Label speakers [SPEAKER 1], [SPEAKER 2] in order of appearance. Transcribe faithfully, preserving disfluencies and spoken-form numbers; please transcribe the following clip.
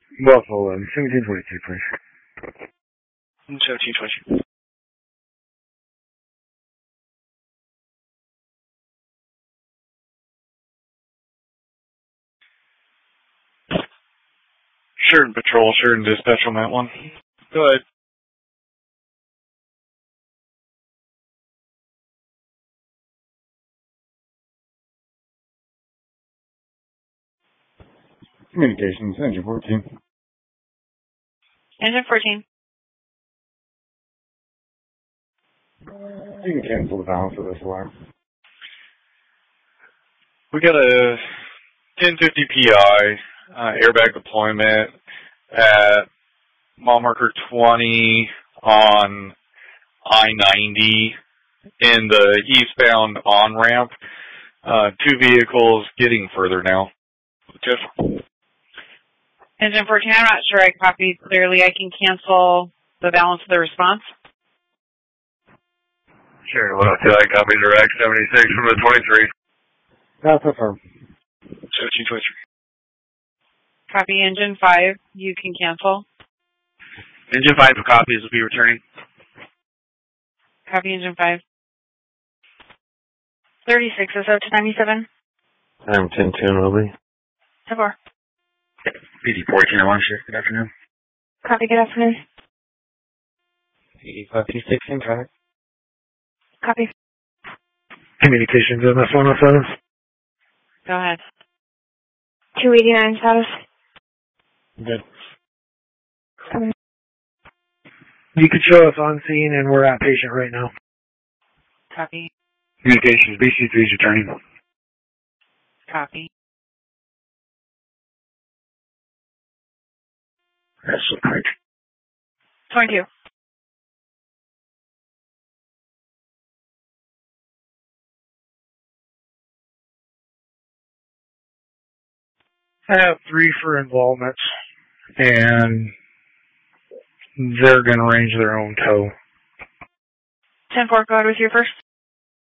[SPEAKER 1] Buffalo eleven, seventeen twenty-two, please.
[SPEAKER 2] seventeen twenty-two. Sheridan Patrol, Sheridan Dispatch on that one. Go ahead.
[SPEAKER 1] Communications, engine fourteen.
[SPEAKER 3] Engine fourteen.
[SPEAKER 1] You can cancel the balance of this alarm.
[SPEAKER 2] We got a ten fifty P I uh, airbag deployment at mile marker twenty on I ninety in the eastbound on-ramp. Uh, two vehicles getting further now. Tiff.
[SPEAKER 3] Engine fourteen, I'm not sure I copied clearly. I can cancel the balance of the response.
[SPEAKER 4] Sure, well, I copy direct seventy-six from the twenty-three.
[SPEAKER 1] That's affirmed.
[SPEAKER 2] seventeen twenty-three.
[SPEAKER 3] Copy engine five, you can cancel.
[SPEAKER 4] Engine five copies will be returning.
[SPEAKER 3] Copy engine five. thirty-six is up to ninety-seven.
[SPEAKER 4] I'm ten two, will be.
[SPEAKER 3] ten four.
[SPEAKER 4] P D fourteen, I want to share. Good afternoon.
[SPEAKER 3] Copy, good afternoon.
[SPEAKER 4] eighty-five P six in traffic.
[SPEAKER 3] Copy.
[SPEAKER 1] Communications, M S one oh seven.
[SPEAKER 3] Go ahead. two eighty-nine status.
[SPEAKER 1] Good.
[SPEAKER 3] Coming.
[SPEAKER 1] You can show us on scene and we're at patient right now.
[SPEAKER 3] Copy.
[SPEAKER 1] Communications, B C three is returning.
[SPEAKER 3] Copy.
[SPEAKER 1] That's right.
[SPEAKER 3] twenty-two.
[SPEAKER 1] I have three for involvement, and they're going to range their own tow.
[SPEAKER 3] ten four, go ahead with your first.